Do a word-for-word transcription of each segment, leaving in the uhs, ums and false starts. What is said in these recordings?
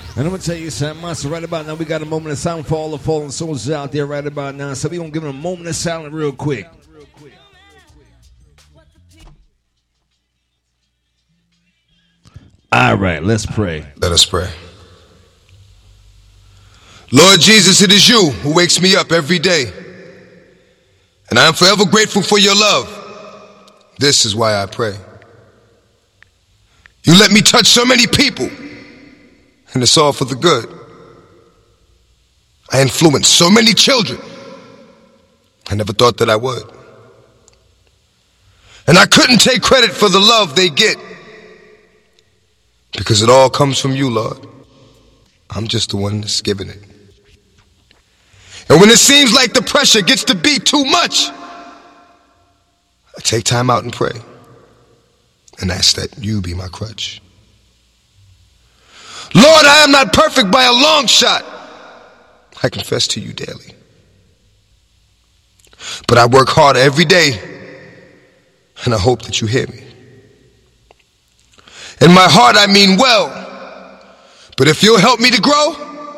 And I'm going to tell you something, Monster, right about now we got a moment of silence for all the fallen soldiers out there right about now. So we're going to give them a moment of silence real quick. All right, let's pray. Let us pray. Lord Jesus, it is you who wakes me up every day. And I am forever grateful for your love. This is why I pray. You let me touch so many people, and it's all for the good. I influenced so many children. I never thought that I would. And I couldn't take credit for the love they get, because it all comes from you, Lord. I'm just the one that's giving it. And when it seems like the pressure gets to be too much, I take time out and pray and ask that you be my crutch. Lord, I am not perfect by a long shot. I confess to you daily. But I work hard every day, and I hope that you hear me. In my heart, I mean well, but if you'll help me to grow,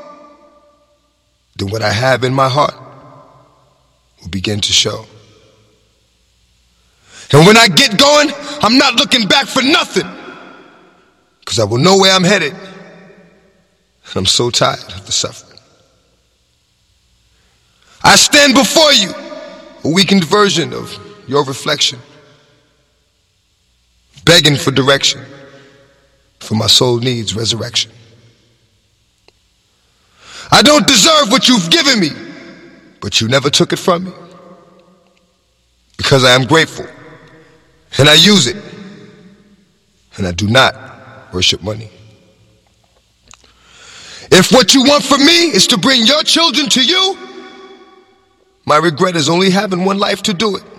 then what I have in my heart will begin to show. And when I get going, I'm not looking back for nothing, because I will know where I'm headed, and I'm so tired of the suffering. I stand before you, a weakened version of your reflection, begging for direction, for my soul needs resurrection. I don't deserve what you've given me, but you never took it from me, because I am grateful, and I use it, and I do not worship money. If what you want from me is to bring your children to you, my regret is only having one life to do it.